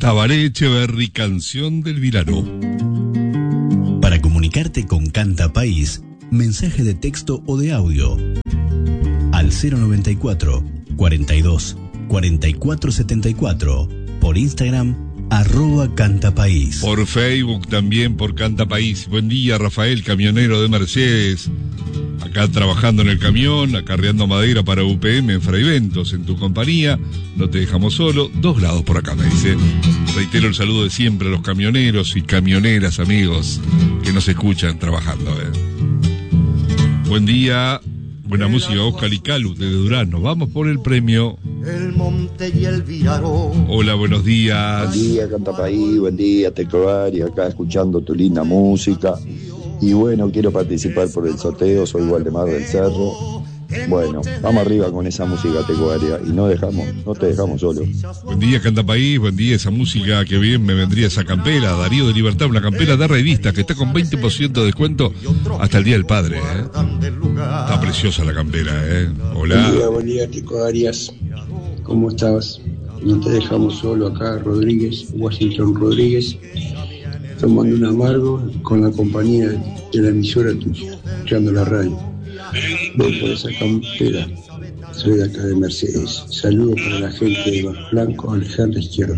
Tabaré Echeverri, Canción del Villaró. Para comunicarte con Canta País, mensaje de texto o de audio al 094 42 44 74, por Instagram @cantapaís. Por Facebook también, por Canta País. Buen día, Rafael, camionero de Mercedes. Acá trabajando en el camión, acarreando madera para UPM en Fraiventos, en tu compañía. No te dejamos solo. 2 grados por acá, me dice. Reitero el saludo de siempre a los camioneros y camioneras, amigos, que nos escuchan trabajando. Buen día. Buena música, Oscar y Calu, desde Durano. Vamos por el premio. El monte y el Villaró. Hola, buenos días. Buen día, Canta País, buen día, Tecoari, acá escuchando tu linda música. Y bueno, quiero participar por el sorteo, soy Waldemar del Cerro. Bueno, vamos arriba con esa música tecoaria y no te dejamos solo. Buen día, Canta País, buen día, esa música, que bien me vendría esa campera, Darío de Libertad, una campera de revista que está con 20% de descuento hasta el Día del Padre, Está preciosa la campera, Hola. Buen día, Tecoarias. ¿Cómo estás? No te dejamos solo acá, Washington Rodríguez, tomando un amargo con la compañía de la emisora tuya, escuchando la radio. Voy por esa campera, soy de acá de Mercedes. Saludos para la gente de Bajo Blanco, Alejandro Izquierdo.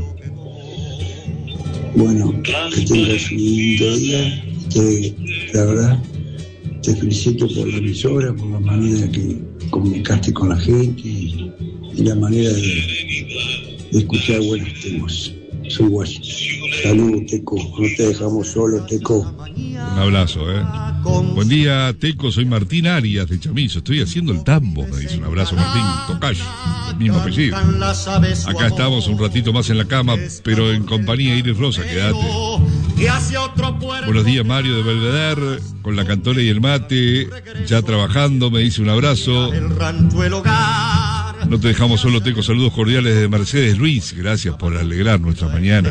Bueno, que tengas un lindo día. La verdad, te felicito por la emisora, por la manera que comunicaste con la gente y la manera de escuchar buenos temas. Soy Washington. Saludos, Teco. No te dejamos solo, Teco. Un abrazo, Buen día, Teco. Soy Martín Arias de Chamizo. Estoy haciendo el tambo, me dice. Un abrazo, Martín. Tocayo, el mismo apellido. Acá estamos un ratito más en la cama, pero en compañía de Iris Rosa. Quédate. Buenos días, Mario de Belvedere, con la cantora y el mate. Ya trabajando, me dice. Un abrazo. No te dejamos solo, Teco. Saludos cordiales de Mercedes Luis. Gracias por alegrar nuestra mañana.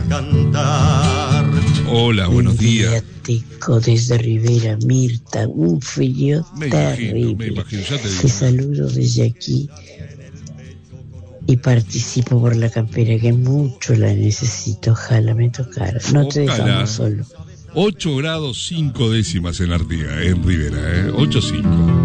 Hola, buenos días. Teco, desde Rivera, Mirta. Un frío terrible. Me imagino, ya te digo. Te saludo desde aquí y participo por la campera, que mucho la necesito. Ojalá me tocara. No te dejamos solo. 8 grados 5 décimas en Artigas, en Rivera, 8.5.